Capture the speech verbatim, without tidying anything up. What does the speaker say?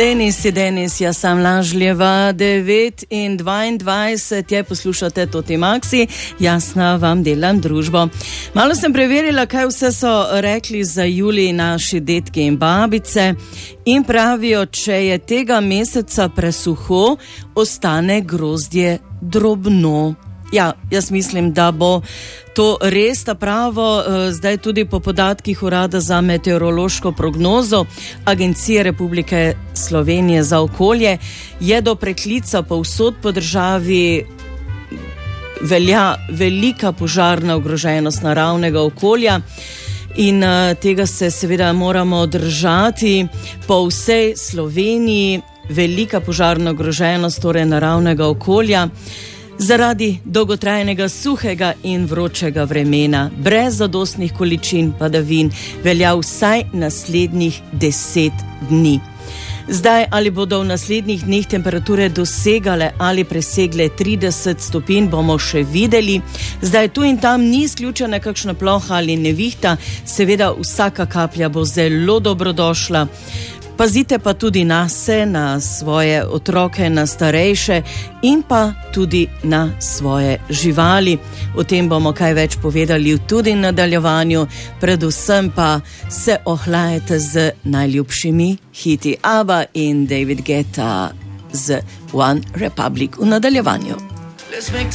Denis je Denis, jaz sem lažljeva, devet in dvaindvajset je, poslušate Toti Maxi, jasna vam delam družbo. Malo sem preverila, kaj vse so rekli za julij naši detki in babice in pravijo, če je tega meseca presuho, ostane grozdje drobno. Ja, jaz mislim, da bo to res ta pravo, zdaj tudi po podatkih Urada za meteorološko prognozo Agencije Republike Slovenije za okolje je do preklica povsod po državi velja velika požarna ogroženost naravnega okolja in tega se seveda moramo držati po vsej Sloveniji, velika požarna ogroženost torej naravnega okolja. Zaradi dolgotrajnega suhega in vročega vremena, brez zadostnih količin padavin, velja vsaj naslednjih deset dni. Zdaj, ali bodo v naslednjih dneh temperature dosegale ali presegle trideset stopinj, bomo še videli. Zdaj, tu in tam ni izključena kakšna ploha ali nevihta, seveda vsaka kaplja bo zelo dobrodošla. Pazite pa tudi nase, na svoje otroke, na starejše in pa tudi na svoje živali. O tem bomo kaj več povedali tudi v nadaljevanju, predvsem pa se ohlajate z najljubšimi hiti ABBA in David Guetta z One Republic v nadaljevanju.